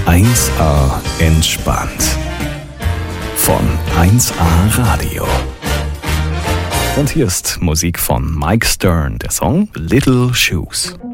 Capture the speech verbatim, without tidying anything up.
eins A entspannt. Von eins A Radio. Und hier ist Musik von Mike Stern, der Song Little Shoes.